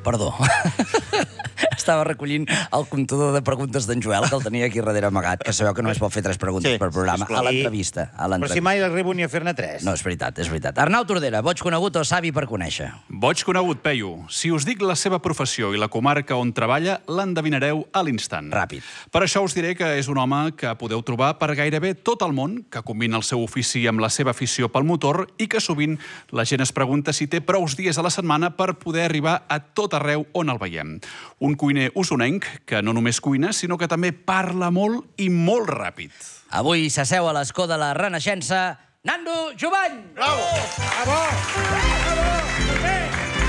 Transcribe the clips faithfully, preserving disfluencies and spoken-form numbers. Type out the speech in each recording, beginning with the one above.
Perdó. Estava recollint el comptador de preguntes d'en Joel, que el tenia aquí darrere amagat, que sabeu que només pot fer tres preguntes Sí, per programa. sisplau. A l'entrevista. a Però l'entrevista. si mai arribo ni a fer-ne tres. No, és veritat, és veritat. Arnau Tordera, boig conegut o savi per conèixer? Boig conegut, Peyu. Si us dic la seva professió i la comarca on treballa, l'endevinareu a l'instant. Ràpid. Per això us diré que és un home que podeu trobar per gairebé tot el món, que combina el seu ofici amb la seva afició pel motor i que sovint la gent es pregunta si té prous dies a la setmana per poder arribar a tot arreu on el veiem. Un cuiner usonenc que no només cuina, sinó que també parla molt i molt ràpid. Avui s'asseu a l'escó de la Renaixença, Nando Jovany! Bravo! Bravo! Bravo! Eh!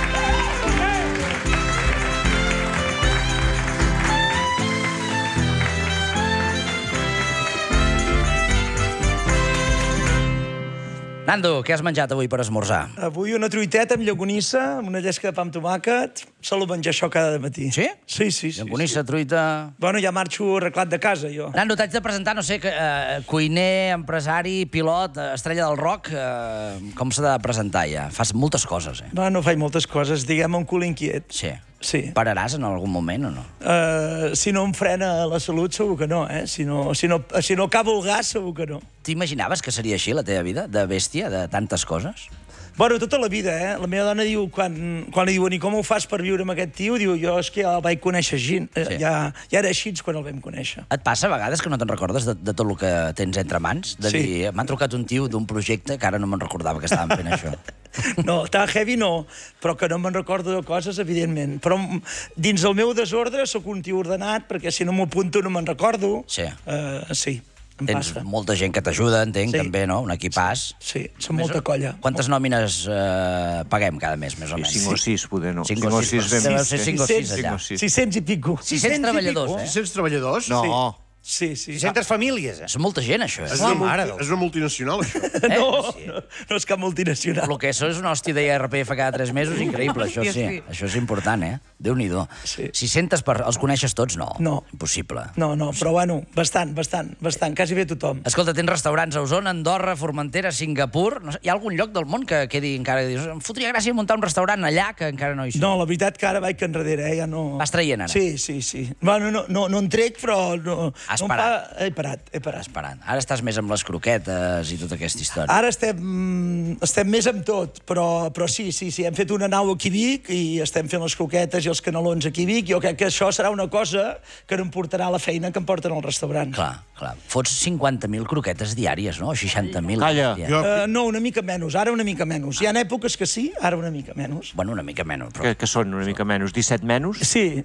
Nando, què has menjat avui per esmorzar? Avui una truiteta amb llogonissa, amb una llesca de pa amb tomàquet. Solo menjar això cada matí. Sí? Sí, sí. sí Llogonissa, sí. truita... Bueno, ja marxo arreglat de casa, jo. Nando, t'haig de presentar, no sé, que, eh, cuiner, empresari, pilot, eh, estrella del rock... Eh, com s'ha de presentar ja? Fas moltes coses, eh? No, no faig moltes coses, diguem, un cul inquiet. Sí. Sí. Pararàs en algun moment o no? Uh, si no em frena la salut, segur que no, eh? Si no, si no, si no acabo el gas, segur que no. T'imaginaves que seria així la teva vida, de bèstia, de tantes coses? Bueno, tota la vida, eh? La meva dona diu, quan, quan li diuen, i com ho fas per viure amb aquest tio? Diu, jo és que ja el vaig conèixer així. Sí. Ja, ja era així quan el vam conèixer. Et passa a vegades que no te'n recordes de, de tot el que tens entre mans? De Sí. dir, m'han trucat un tio d'un projecte que ara no me'n recordava que estàvem fent això. No, tan heavy no, però que no me'n recordo de coses, evidentment. Però dins el meu desordre sóc un tio ordenat, perquè si no m'ho apunto no me'n recordo. Sí. Uh, sí, em Tens passa. molta gent que t'ajuda, entenc, Sí. també, no? Un equipàs. Sí, som molta colla. Quantes nòmines eh, paguem cada mes, més o menys? cinc o sis, poder no. Cinc o sis, ben deu vist. ser cinc o sis allà. sis-cents i pico. sis-cents treballadors, eh? sis-cents treballadors? No. Sí, sí. sis-centes famílies, eh? És molta gent, això, eh? És La una, mare multi, del- és una multinacional, això. No, no, no és cap multinacional. El que això és una hòstia d'I R P F cada tres mesos, increïble, això sí. Això és important, eh? Déu-n'hi-do. Sí. sis-centes per... Els coneixes tots? No. No. Impossible. No, no, però bueno, bastant, bastant, bastant, quasi bé tothom. Escolta, tens restaurants a Osona, Andorra, Formentera, Singapur... No sé, hi ha algun lloc del món que quedi encara... Que dius, em fotria gràcia muntar un restaurant allà, que encara no hi som. No, la veritat que ara vaig enrere, eh? Ja no... Vas traient, ara? Sí, sí, sí. Bueno, no, no, no en trec, però... No, Has no em parat. Fa... He parat, he parat. Esperant. Ara estàs més amb les croquetes i tota aquesta història. Ara estem, estem més amb tot, però, però sí, sí, sí, hem fet una nau aquí a Vic i estem fent les croquetes i els canelons aquí a Vic. Jo crec que això serà una cosa que no em portarà a la feina que em porten al restaurant. Clar, clar. Fots cinquanta mil croquetes diàries, no? O seixanta mil. Calla. diàries. Jo, Uh, no, una mica menys, ara una mica menys. Hi ha èpoques que sí, ara una mica menys. Bueno, una mica menys, però Que, que són una mica menys, disset menys? Sí.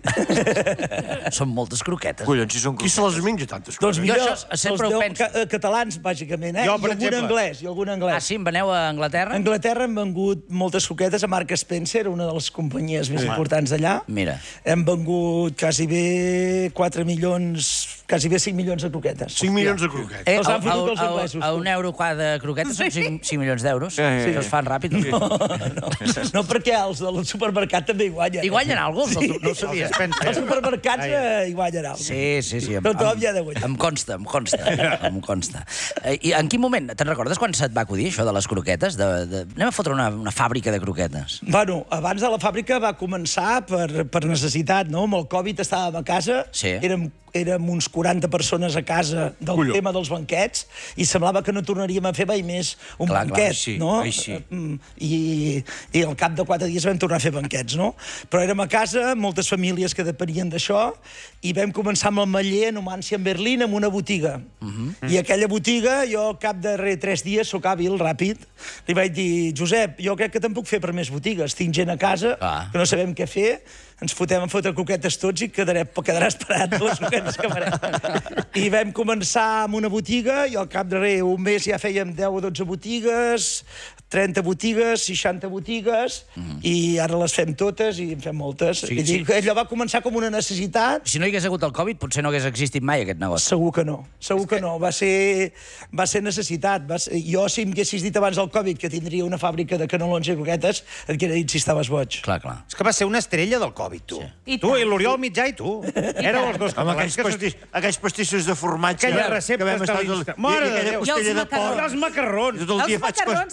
són moltes croquetes. Collons, si són qui se les menja, tantes Doncs coses? millor, això sempre els ho deu penso. ca- eh, catalans, bàsicament, eh? Jo, I per algun exemple. anglès, i algun anglès. Ah, sí? Em veneu a Anglaterra? A Anglaterra hem vengut moltes croquetes a Marc Spencer, una de les companyies més importants d'allà. Mira. Hem vengut quasi bé quatre milions, quasi bé cinc milions de croquetes. cinc milions de croquetes. Eh, Els a, han fotut els a, anglesos, a, a tu. un euro cada croqueta són cinc milions d'euros. Sí, sí, Que es fan ràpid. No, no, no, perquè els del supermercat també hi guanyen. I guanyen alguna cosa? No ho sabia. Els supermercats eh, hi guanyen alguna cosa. Sí, sí, sí. Em, Tothom em- hi ha de guanyar. Em consta, em consta. Em consta. Eh, I en quin moment, te'n recordes quan se't va acudir això de les croquetes? De, de... Anem a fotre una, una fàbrica de croquetes. Bueno, abans de la fàbrica va començar per, per necessitat, no? Amb el Covid estàvem a casa, Sí. érem, érem uns quaranta persones a casa del Colló. tema dels banquets i semblava que no tornaríem a fer mai més un Clar, clar, banquet, així, no? així. Mm, I, I al cap de quatre dies vam tornar a fer banquets, no? Però érem a casa, moltes famílies que depenien d'això, i vam començar amb el Maller a Numància, en Berlín, amb una botiga. Uh -huh. I aquella botiga, jo al cap de re, tres dies, sóc hàbil, ràpid, li vaig dir, Josep, jo crec que te'n puc fer per més botigues. Tinc gent a casa Ah. que no sabem què fer, ens fotem a fotre croquetes tots i quedarem, quedarà esperat les croquetes que farem. I vam començar amb una botiga i al cap de res, un mes ja fèiem deu o dotze botigues, trenta botigues, seixanta botigues, i ara les fem totes i en fem moltes. Sí, I dic, sí. allò va començar com una necessitat. Si no hi hagués hagut el Covid, potser no hagués existit mai aquest negoci. Segur que no, segur que no. Va ser, va ser necessitat. Va ser... Jo, si em haguessis dit abans del Covid que tindria una fàbrica de canelons i croquetes, et hauria dit si estaves boig. Clar, clar. És que va ser una estrella del Covid, tu. I Tu tant. i l'Oriol Mitjà i tu. Éreu els dos Amb catalans aquells, que pastis, aquells pastissos de formatge. Aquella que recepta vam estar estel·lista. tot- Mare i de aquella Déu. costella I els de porc. macarrons. Els macarrons. Tot el Els dia faig macarrons, cos- em vaig passar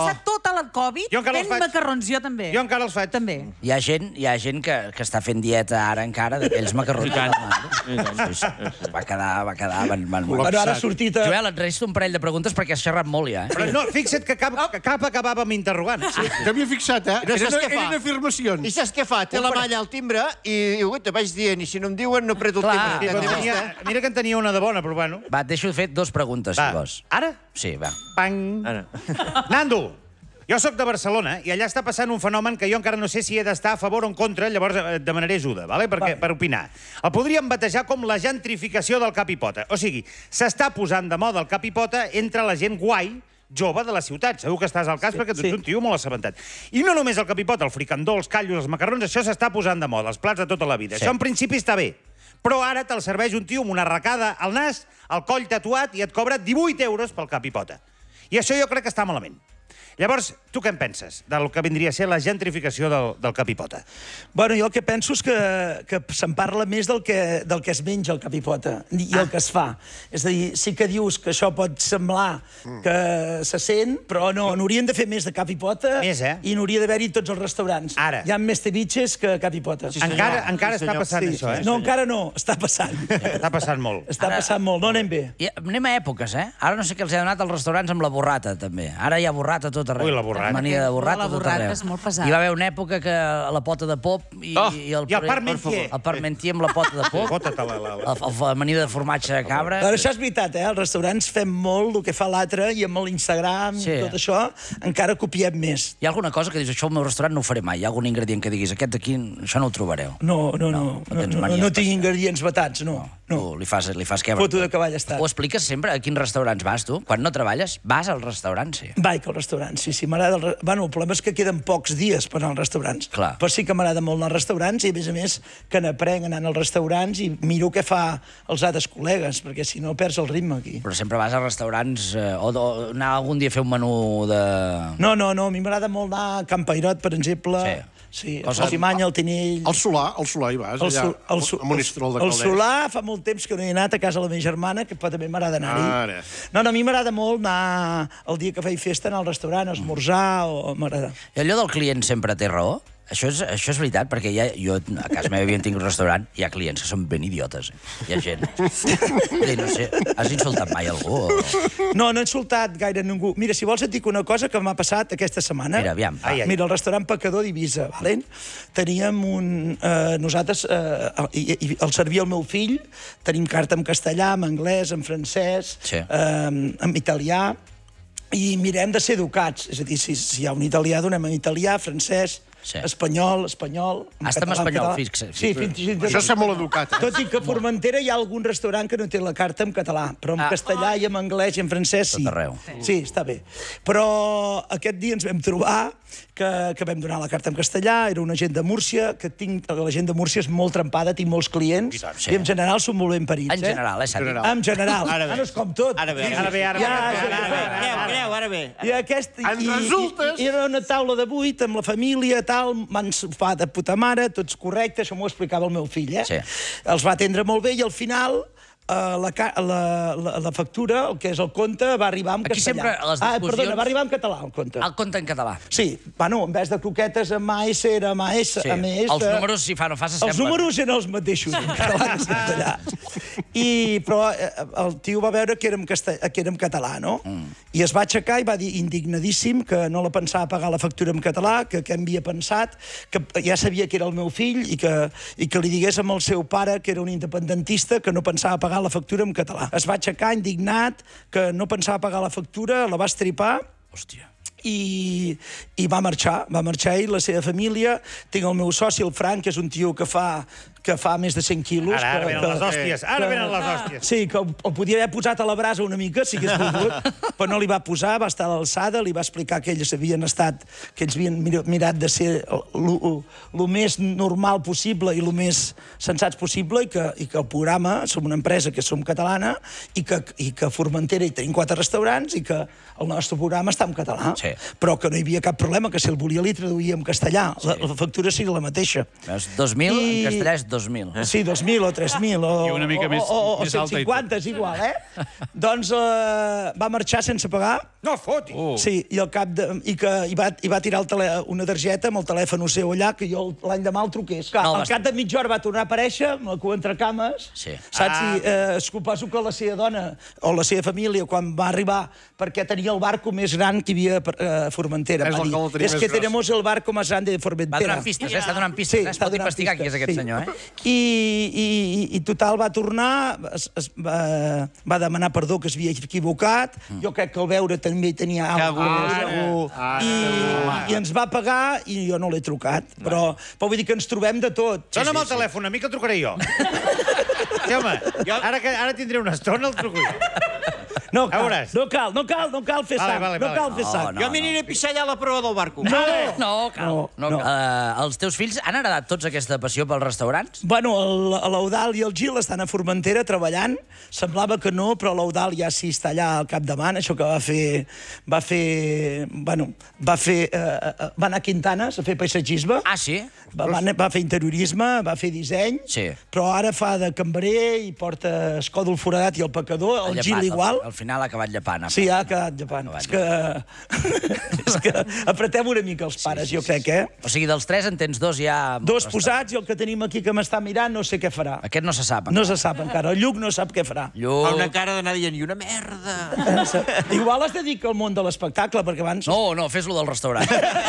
passat tota la Covid Jo encara els fent faig. macarrons, jo també. Jo encara els faig. També. Hi ha gent, hi ha gent que, que està fent dieta ara encara d'aquells macarrons. Sí, sí. Va quedar, va quedar... Van, van, van. Bueno, ara ha sortit... A... Joel, et resto un parell de preguntes perquè has xerrat molt ja, eh? Però no, fixa't que cap, que cap acabava amb interrogant. Sí. Jo m'hi he fixat, eh? No saps Eren, què fa? eren afirmacions. I saps què fa? Té la malla al timbre i, i ui, te vaig dient, i si no em diuen, no preto el Clar. timbre. Però tenia, mira que en tenia una de bona, però bueno. Va, et deixo fer dos preguntes, si Va. vols. Ara? Sí, va. Pang. Ara. Nando, jo sóc de Barcelona i allà està passant un fenomen que jo encara no sé si he d'estar a favor o en contra, llavors eh, et demanaré ajuda, vale? Perquè, per opinar. El podríem batejar com la gentrificació del cap i pota. O sigui, s'està posant de moda el cap i pota entre la gent guai, jove de la ciutat. Segur que estàs al cas sí, perquè tu ets sí. un tio molt assabentat. I no només el cap i pota, el fricandó, els callos, els macarrons, això s'està posant de moda, els plats de tota la vida. Sí. Això en principi està bé. Però ara te'l serveix un tio amb una arracada al nas, el coll tatuat i et cobra divuit euros pel cap i pota. I això jo crec que està malament. Llavors, tu què en penses del que vindria a ser la gentrificació del, del capipota? Bueno, jo el que penso és que, que se'n parla més del que, del que es menja el capipota i Ah. el que es fa. És a dir, sí que dius que això pot semblar que se sent, però no, n'haurien de fer més de capipota Més, eh? i n'hauria d'haver-hi tots els restaurants. Ara. Hi ha més ceviches que capipotes. Sí, senyor. Encara, encara Sí, està senyor. passant Sí, això, eh? no, encara no, està passant. Està passant molt. Està passant molt, no anem bé. I anem a èpoques, eh? Ara no sé què els ha donat als restaurants amb la borrata, també. Ara hi ha borrata a tot arreu. Ui, la borrata. Mania de borrata La a tot borrata arreu. és molt pesada. Hi va haver una època que la pota de pop i, Oh, i el, i el parmentier. El parmentier amb la pota de pop. Bota-te la... la, la. El, el, la amanida de formatge de cabra. Però això és veritat, eh? Els restaurants fem molt el que fa l'altre i amb l'Instagram Sí. i tot això encara copiem més. Hi ha alguna cosa que dius, això al meu restaurant no ho faré mai? Hi ha algun ingredient que diguis, aquest d'aquí, això no ho trobareu? No, no, no. no No, tens no, no, mania no especial. tinc ingredients vetats, no. Tu no. li fas, li fas quebra. Foto de cavall estat. Ho expliques sempre? A quins restaurants vas, tu? Quan no treballes, vas al restaurant, sí. Vaig al restaurant, sí, sí, m'agrada... El... re- Bueno, el problema és que queden pocs dies per anar als restaurants. Clar. Però sí que m'agrada molt anar als restaurants i, a més a més, que n'aprenc anant als restaurants i miro què fa els altres col·legues, perquè si no perds el ritme aquí. Però sempre vas a restaurants eh, o, o anar algun dia a fer un menú de... No, no, no, a mi m'agrada molt anar a Can Pairot, per exemple. Sí. Sí, el Cosa- Fosimany, el Tinell... El Solà, el Solà hi vas, El, allà, Sol, el, Sol, a Monistrol de el Calders. Solà fa molt temps que no hi he anat a casa de la meva germana, que però també m'agrada anar-hi. Ara. No, no, a mi m'agrada molt anar el dia que faig festa anar al restaurant, a esmorzar, o m'agrada. I allò del client sempre té raó? Això és, això és veritat, perquè ja, jo a casa meva havia tingut un restaurant, hi ha clients que són ben idiotes. Eh? Hi ha gent... I no sé, has insultat mai algú? O... No, no he insultat gaire ningú. Mira, si vols et dic una cosa que m'ha passat aquesta setmana. Mira, aviam. Ai, ai. Mira, el restaurant Pecador d'Eivissa, valent? Teníem un... Eh, nosaltres, eh, i, i el servia el meu fill, tenim carta en castellà, en anglès, en francès, Sí. eh, en italià, i mirem de ser educats. És a dir, si, si hi ha un italià, donem en italià, francès, Sí. espanyol, espanyol... en Hasta en català, espanyol, català. fixa, Sí, fixa. fins i tot... Això és ser molt educat, eh? Tot i que a Formentera hi ha algun restaurant que no té la carta en català, però en Ah. castellà i en anglès i en francès sí. Tot arreu. Sí, està bé. Però aquest dia ens vam trobar que, que vam donar la carta en castellà, era una gent de Múrcia, que tinc, la gent de Múrcia és molt trempada, tinc molts clients, i, tant, sí. en general són molt ben parits. En general, eh, Santi? Eh? En general. Ara bé. no és com tot. Ara bé, Ara bé, ara bé. Ja, ara bé, ja, ara bé, ja. ara bé. Creu, ara bé. I, aquest, En i, resultes- i, i era una taula de vuit amb la família, tal, van sopar de puta mare, tots correctes, això m'ho explicava el meu fill, eh? Sí. Els va atendre molt bé i al final eh, la, ca- la, la, la factura, el que és el compte, va arribar en Aquí castellà. sempre a les Ah, discussions- perdona, va arribar en català, el compte. El compte en català. Sí, bueno, en vez de croquetes amb A S era amb A S, Sí. a més... Els números, si fa no fa, s'assemblen. Els números eren els mateixos, en català que en castellà. I, però eh, el tio va veure que era en, castell, que era en català, no? Mm. I es va aixecar i va dir indignadíssim que no la pensava pagar la factura en català, que què havia pensat, que ja sabia que era el meu fill i que, i que li digués amb el seu pare, que era un independentista, que no pensava pagar la factura en català. Es va aixecar indignat, que no pensava pagar la factura, la va estripar, Hòstia. i, i va marxar, va marxar ell, la seva família. Tinc el meu soci, el Frank, que és un tio que fa, que fa més de cent quilos. Ara, ara que, venen les hòsties, ara que- venen les hòsties. Sí, que el, el podia haver posat a la brasa una mica, si hagués volgut, però no li va posar, va estar a l'alçada, li va explicar que ells havien estat, que ells havien mir- mirat de ser el més normal possible i el més sensats possible, i que, i que el programa, som una empresa que som catalana, i que, i que a Formentera hi tenim quatre restaurants, i que el nostre programa està en català. castellà, Sí. però que no hi havia cap problema, que si el volia li traduïa en castellà. La, la factura seria la mateixa. Veus, dos mil, I- en castellà és dos mil. Sí, dos mil o tres mil o, I una mica o, més- o, o, o més alta i cent cinquanta, és igual, eh? Doncs eh, va marxar sense pagar. No foti! Oh. Sí, i al cap de... I, que, i, va, i va tirar el tele, una targeta amb el telèfon seu allà, que jo l'any demà el truqués. Clar, No, al vas- cap de mitja hora va tornar a aparèixer, amb la cua entre cames. Sí. Saps? Ah. I, eh, suposo que la seva dona o la seva família, quan va arribar, perquè tenia el barco més gran que hi havia eh, a Formentera. És va el dir, que el tenia és més que gros." tenemos el barco más grande de Formentera. Va donant pistes, eh? Està donant pistes, eh? Es està pot donant investigar qui és pistes, aquest sí. senyor, eh? I, i, i, i total, va tornar, es, es, va, va demanar perdó, que es havia equivocat. Mm. Jo crec que al veure també hi tenia alguna cosa. Segur. I, I ens va pagar i jo no l'he trucat. Però, però vull dir que ens trobem de tot. Dóna'm el telèfon, a mi que el trucaré jo. Sí, home, ara, que, ara tindré una estona, el truco jo. No A cal, veuràs. no cal, no cal, no cal fer Vale, sang. vale, No vale. cal fer No, sang. no. Jo m'aniré a pixar allà a la proa del barco. No. No, cal. No, No, no. no. Uh, els teus fills han heredat tots aquesta passió pels restaurants? Bueno, el- l'Eudal i el Gil estan a Formentera treballant. Semblava que no, però l'Eudal ja sí està allà al capdavant. Això que va fer... Va fer... Bueno, va fer... Eh, eh, va anar a Quintanes a fer paisatgisme. Ah, sí? Va, va, anar- va fer interiorisme, va fer disseny, Sí. però ara fa de cambrer i porta escòdol foradat i el pecador, el Ha Gil llepat, igual. Al, al final ha acabat llepant. Sí, ha quedat llepant. Acabat És que... és que apretem una mica els pares, jo crec, eh? O sigui, dels tres en tens dos ja... Dos posats i el que tenim aquí que m'està mirant no sé què farà. Aquest no se sap. No se sap encara. El Lluc no sap què farà. Lluc... Fa una cara d'anar dient, i una merda. Igual es dedica al món de l'espectacle, perquè abans... No, no, fes-lo del restaurant.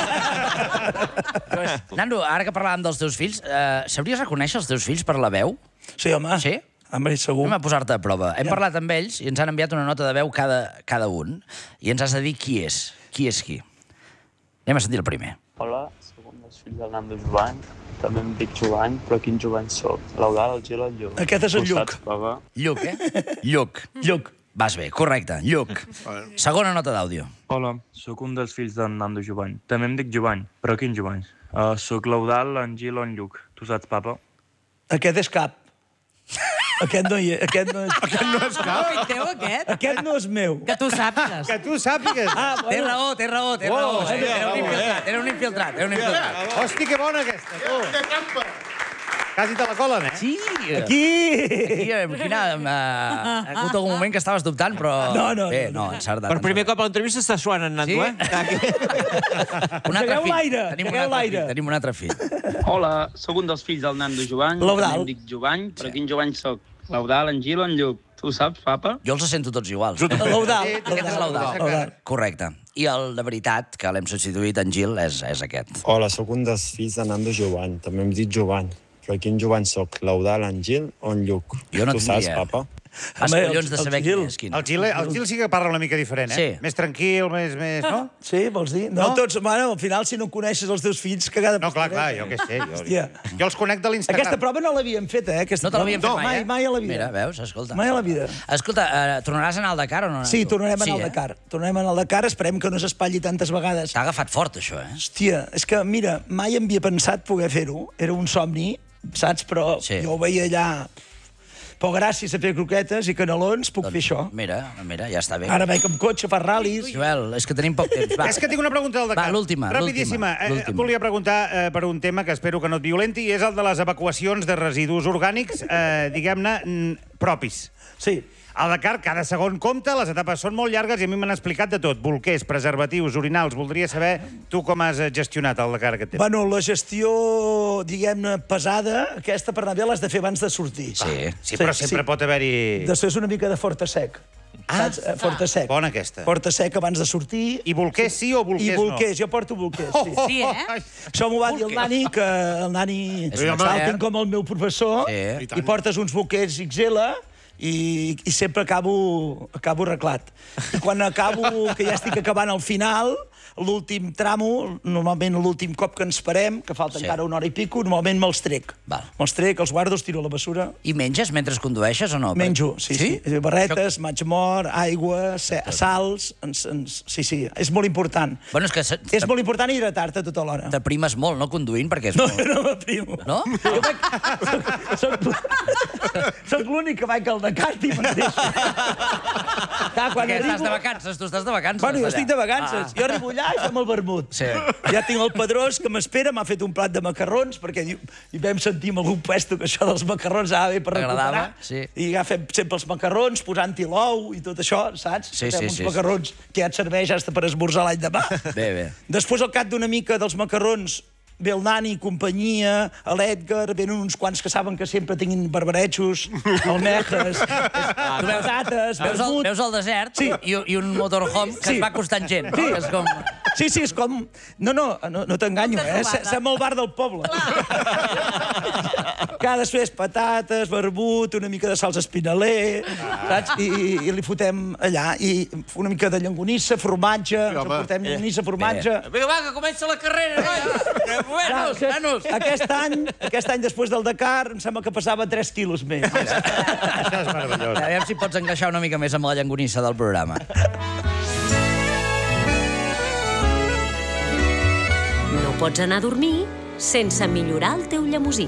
Nando, ara que parlàvem dels teus fills, eh, sabries reconèixer els teus fills per la veu? Sí, home. Sí? Home, segur. Anem a posar-te a prova. Hem parlat amb ells i ens han enviat una nota de veu cada, cada un i ens has de dir qui és. Qui és qui. Anem a sentir el primer. Hola, sóc un dels fills del Nando Jovany. També em dic Jovany, però quin Jovany sóc? L'Eudal, el Gil, el Lluc. Aquest és el Tu Lluc. saps, pava? Lluc, eh? Lluc. Lluc. Vas bé, correcte. Lluc. Segona nota d'àudio. Hola, sóc un dels fills del Nando Jovany. També em dic Jovany, però quin Jovany? Uh, sóc l'Eudal, en Gil o en Lluc. Tu saps, papa? Aquest és cap. Aquest no, hi, aquest no és... Aquest no és cap. Fill teu, aquest? Aquest no és meu. Que tu sàpigues. Que tu sàpigues. Ah, Té raó, té raó, té raó. sí, Era un sí. infiltrat, era un infiltrat, era un infiltrat. Hosti, que bona aquesta, tu. Quasi te la colen, eh? Sí. Aquí! Aquí, eh, quina, eh, ha hagut algun moment que estaves dubtant, però... No, no, Bé, no, no, encertat. Per primer cop a l'entrevista està suant en Nando, Sí? eh? Un altre Engegueu fill. l'aire, Tenim un engegueu altre l'aire. fill. Tenim un altre fill. Hola, sóc un dels fills del Nando Jovany. L'Eudal. També em dic Jovany, però quin Jovany sóc? L'Eudal, en Gil o en Lluc? Tu ho saps, papa? Jo els sento tots iguals. L'Eudal. Aquest és l'Eudal. L'Eudal. Correcte. I el de veritat, que l'hem substituït en Gil, és, és aquest. Hola, sóc un dels fills de Nando Jovany. També em dic Jovany. Però quin Jovany sóc? L'Eudal, en Gil o en Lluc? Jo no tu et saps, diria. papa? Has Home, collons de el- el saber Gil. quin és quin. El Gil, el Gil sí que parla una mica diferent, eh? Sí. Més tranquil, més... més no? Sí, vols dir? No, No? tots... Bueno, al final, si no coneixes els teus fills, cagada... No, clar, clar, jo què sé. Jo, Hòstia. jo els conec de l'Instagram. Aquesta prova no l'havíem fet, eh? Aquesta No te l'havíem fet prova. mai, eh? mai, mai a la vida. Mira, veus? Escolta. Mai a la vida. Escolta, uh, tornaràs a anar al Dakar o no? Sí, tornarem a anar Sí, al eh? Dakar. Tornarem a anar al Dakar, esperem que no s'espatlli tantes vegades. T'ha agafat fort, això, eh? Hòstia, és que, mira, mai em havia pensat poder fer-ho. Era un somni, saps? Però Sí. jo ho veia allà... Però gràcies a fer croquetes i canelons puc fer això. Mira, mira, ja està bé. Ara vaig amb cotxe, per ral·lis... Joel, és que tenim poc temps. Va. És que tinc una pregunta del Dakar. Va, l'última, Rapidíssima. l'última, Eh, l'última. Et volia preguntar eh, per un tema que espero que no et violenti, i és el de les evacuacions de residus orgànics, eh, diguem-ne, mm, propis. Sí. Al Dakar, cada segon compta, les etapes són molt llargues i a mi m'han explicat de tot. Bolquers, preservatius, orinals... Voldria saber tu com has gestionat el Dakar aquest temps. Bueno, la gestió, diguem-ne, pesada, aquesta per anar bé l'has de fer abans de sortir. Sí. Sí, però sempre pot haver-hi... Després una mica de forta sec. Ah, Saps? Eh, Forta sec. bona aquesta. Forta sec abans de sortir. I bolquers sí o bolquers I no? bolquers, jo porto bolquers, sí. Sí, eh? Això m'ho va dir el Nani, que el Nani És el un expert. tinc com el meu professor, Sí. i portes uns bolquers X L i, i sempre acabo, acabo arreglat. I quan acabo, que ja estic acabant al final, l'últim tramo, normalment l'últim cop que ens parem, que falta Sí. encara una hora i pico, normalment me'ls trec. Val. Me'ls trec, els guardo, els tiro a la bessura. I menges mentre condueixes o no? Menjo, sí, sí. sí. Barretes, maig mort, aigua, se- sals... Ens, ens... Sí, sí, és molt important. Bueno, és que se- És molt important hidratar-te tota l'hora. t'aprimes molt, no, conduint, perquè és No, molt... no m'aprimo. No? Jo vaig... Soc, soc l'únic que vaig al Dakar i me'n deixo. Clar, quan Perquè estàs arribo... de vacances, tu estàs de vacances. Bueno, jo allà. estic de vacances. Ah. Jo arribo allà i fem el vermut. Sí. Ja tinc el Pedrós que m'espera, m'ha fet un plat de macarrons, perquè diu, i vam sentir en algun puesto que això dels macarrons anava bé per T'agradava, recuperar. sí. I ja fem sempre els macarrons, posant-hi l'ou i tot això, saps? Sí, Fem sí, uns sí, macarrons que ja et serveix hasta per esmorzar l'any demà. Bé, bé. Després, al cap d'una mica dels macarrons, ve el Nani, companyia, l'Edgar, venen uns quants que saben que sempre tinguin barbarejos, almejes, patates, Veus el, vermut... veus el desert Sí. i, i un motorhome que Sí. es va acostant gent. No? Sí. Que és com... Sí, sí, és com... No, no, no, no t'enganyo, eh? Se- Sem al bar del poble. Cada després patates, barbut, una mica de salsa espinaler, saps? I, i, I li fotem allà. I una mica de llonganissa, formatge, ens home. emportem llonganissa, formatge... Vinga, va, que comença la carrera, noia! Buenos, Clar, nanos! Aquest any, aquest any, després del Dakar, em sembla que passava tres quilos més. Això és meravellós. Aviam si pots engreixar una mica més amb la llangonissa del programa. No pots anar a dormir sense millorar el teu llemosí.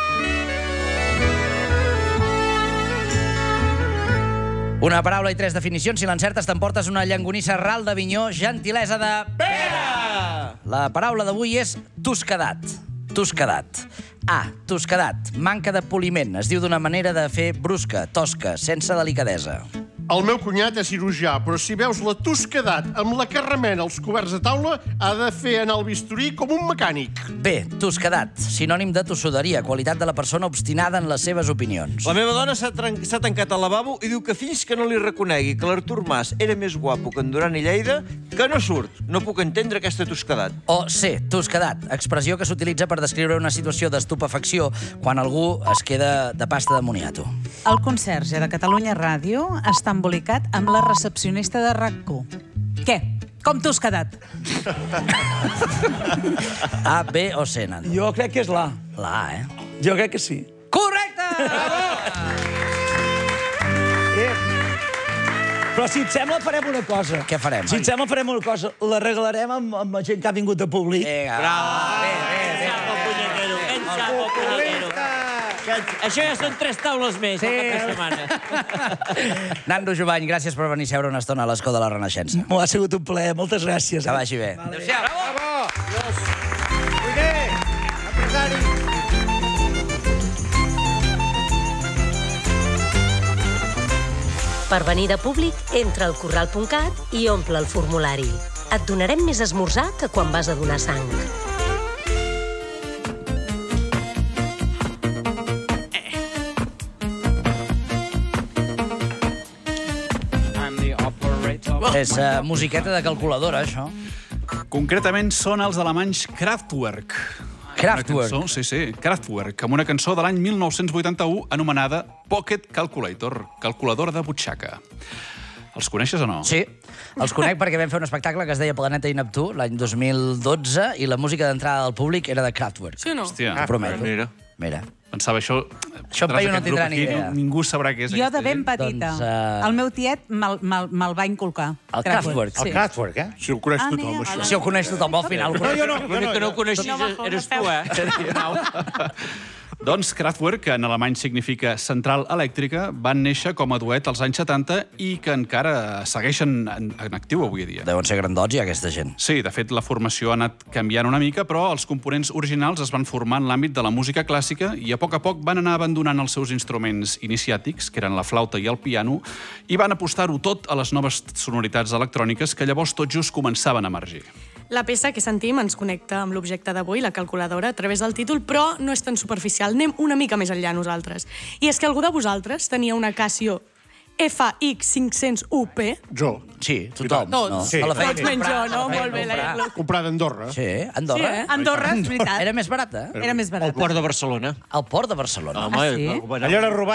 Una paraula i tres definicions. Si l'encertes, t'emportes una llangonissa ral d'Avinyó, gentilesa de... Pere! La paraula d'avui és tosquedat. Tosquedat. A. Tosquedat. Manca de poliment. Es diu d'una manera de fer brusca, tosca, sense delicadesa. El meu cunyat és cirurgià, però si veus la tosquedat amb la que remena els coberts de taula, ha de fer anar el bisturí com un mecànic. B. Tosquedat. Sinònim de tossuderia, qualitat de la persona obstinada en les seves opinions. La meva dona s'ha tran- s'ha tancat al lavabo i diu que fins que no li reconegui que l'Artur Mas era més guapo que en Duran i Lleida, que no surt. No puc entendre aquesta tosquedat. O C. Tosquedat. Expressió que s'utilitza per descriure una situació d'estupefacció quan algú es queda de pasta de moniato. El conserge de Catalunya Ràdio està embolicat amb la recepcionista de R A C u. Què? Com t'ho has quedat? A, B o C, Nando? Jo crec que és l'A. La A, eh? Jo crec que sí. Correcte! Eh, Però si et sembla, farem una cosa. Què farem? Si et sembla, farem una cosa. L'arreglarem amb, amb la gent que ha vingut de públic. Vinga, bravo! Bé, bé, bé. Això ja són tres taules més Sí. el cap de setmana. Nando Jovany, gràcies per venir a seure una estona a l'escó de la Renaixença. M'ho ha sigut un plaer. Moltes gràcies. Que Eh? vagi bé. Adéu-siau. Bravo! Cuiner! Empresari! Per venir de públic, entra al corral punt cat i omple el formulari. Et donarem més esmorzar que quan vas a donar sang. És uh, musiqueta de calculadora, això. Concretament són els alemanys Kraftwerk. Kraftwerk. Una cançó, sí, sí, Kraftwerk, amb una cançó de l'any mil nou-cents vuitanta-u anomenada Pocket Calculator, calculadora de butxaca. Els coneixes o no? Sí, els conec perquè vam fer un espectacle que es deia Planeta i Neptú l'any dos mil dotze i la música d'entrada del públic era de Kraftwerk. Sí o no? Hòstia, T'ho prometo. Mira. Mira. pensava això... Això en Peyu no tindrà ni idea. Ningú sabrà què és Jo de aquesta ben gent. petita. Doncs, eh, El meu tiet me'l me me'l va inculcar. El Kraftwerk. Sí. El Kraftwerk, eh? Si ho coneix Ah, tothom, mira, això. hola. Si ho coneix tothom al final. No, jo no. jo L'únic que no ho coneixies No, va, eres feu. tu, eh? Doncs Kraftwerk, que en alemany significa central elèctrica, van néixer com a duet als anys setanta i que encara segueixen en, en actiu avui dia. Deuen ser grandots, ja, aquesta gent. Sí, de fet, la formació ha anat canviant una mica, però els components originals es van formar en l'àmbit de la música clàssica i a poc a poc van anar abandonant els seus instruments iniciàtics, que eren la flauta i el piano, i van apostar-ho tot a les noves sonoritats electròniques que llavors tot just començaven a emergir. La peça que sentim ens connecta amb l'objecte d'avui, la calculadora, a través del títol, però no és tan superficial. Anem una mica més enllà nosaltres. I és que algú de vosaltres tenia una Casio F X cinc cents u P? Jo. Sí, tothom. Tots. No? Sí. A la feina Tots menys jo, comprar, no? a la feina Molt bé, la- comprar. la- Comprada a Andorra. Sí, Andorra. Sí, eh? Andorra, és veritat. Era més barata, eh? Era més El barat. port de Barcelona. El port de Barcelona. Home, sí? bueno, Allò era robat.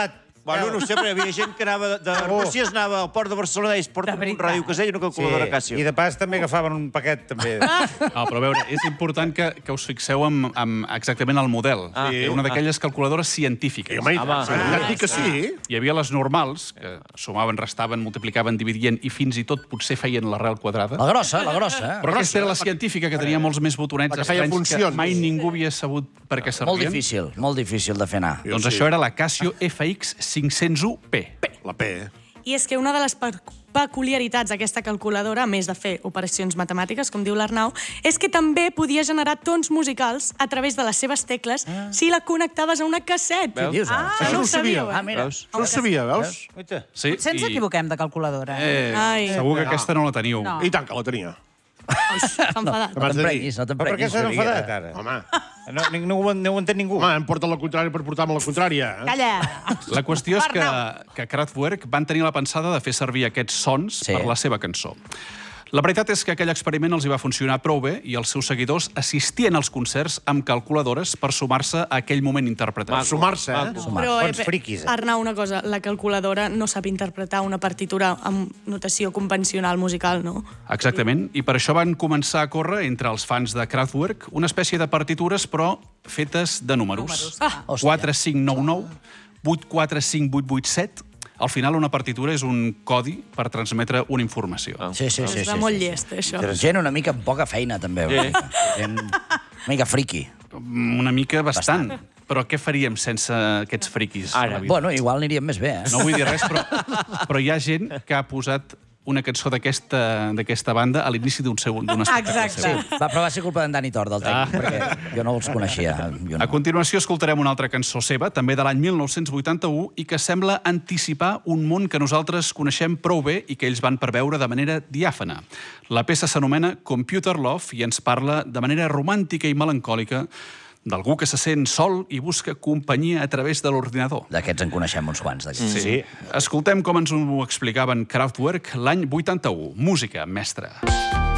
Bueno, no ho sé, però hi havia gent que anava de Rússia, anava al port de Barcelona i es porta un ràdio casell i una calculadora Casio. I de pas també agafaven un paquet, també. No, però a veure, és important que, que us fixeu en, en exactament el model. Ah. Era una d'aquelles calculadores científiques. Home, ja et dic que sí. Hi havia les normals, que sumaven, restaven, multiplicaven, dividien i fins i tot potser feien l'arrel quadrada. La grossa, la grossa. Però aquesta era la científica, que tenia molts més botonets La que feia estranys que funcions. mai ningú havia sabut per què servien. Molt difícil, molt difícil de fer anar. Doncs això era la Casio F X cinc cents u P. La P. I és que una de les peculiaritats d'aquesta calculadora, a més de fer operacions matemàtiques, com diu l'Arnau, és que també podia generar tons musicals a través de les seves tecles si la connectaves a una casset. Què dius? Ah, Això no no ho ho sabia. sabíeu, eh? Ah, mira. No ho sabia, veus? Sí, Potser ens i- equivoquem de calculadora. Eh, Ai. segur que aquesta no la teníeu. No. I tant que la tenia. S'ha enfadat. No t'emprenyis, no Però per què t'emprenyis. s'han enfadat, ara? Home, No, no, no, ho, no ho entén ningú. home, em porta la contrària per portar-me la contrària. Eh? Calla! La qüestió és que, que Kraftwerk van tenir la pensada de fer servir aquests sons Sí. per la seva cançó. La veritat és que aquell experiment els hi va funcionar prou bé i els seus seguidors assistien als concerts amb calculadores per sumar-se a aquell moment interpretat. Sumar-se, eh? Però, Bons eh, friquis, eh? Arnau, una cosa, la calculadora no sap interpretar una partitura amb notació convencional musical, no? Exactament, i per això van començar a córrer entre els fans de Kraftwerk una espècie de partitures, però fetes de números. Números. Ah, quatre cinc nou nou, vuit quatre cinc vuit vuit set. Al final, una partitura és un codi per transmetre una informació. Sí, sí, sí. és sí, molt sí. llest, això. Gent una mica amb poca feina, també. Una mica. Gent una mica friqui. Una mica bastant. Però què faríem sense aquests friquis? a la vida? Bueno, igual aniríem més bé, eh? No vull dir res, però, però hi ha gent que ha posat una cançó d'aquesta d'aquesta banda a l'inici d'un seu d'un espectacle Exacte. seu. Sí, va, però va ser culpa d'en Dani Tor, del tècnic, perquè jo no els coneixia. Jo A no. continuació escoltarem una altra cançó seva, també de l'any mil nou-cents vuitanta-u, i que sembla anticipar un món que nosaltres coneixem prou bé i que ells van preveure de manera diàfana. La peça s'anomena Computer Love i ens parla de manera romàntica i melancòlica d'algú que se sent sol i busca companyia a través de l'ordinador. D'aquests en coneixem uns quants. d'aquests. Sí. Escoltem com ens ho explicaven Kraftwerk l'any vuitanta-u. Música, mestre.